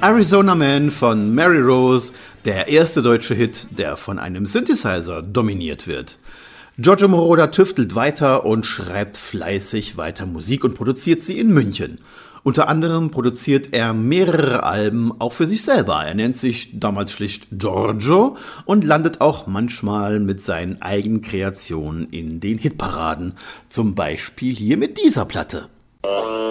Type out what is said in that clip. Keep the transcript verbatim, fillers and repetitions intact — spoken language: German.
Arizona Man von Mary Rose, der erste deutsche Hit, der von einem Synthesizer dominiert wird. Giorgio Moroder tüftelt weiter und schreibt fleißig weiter Musik und produziert sie in München. Unter anderem produziert er mehrere Alben auch für sich selber. Er nennt sich damals schlicht Giorgio und landet auch manchmal mit seinen eigenen Kreationen in den Hitparaden. Zum Beispiel hier mit dieser Platte.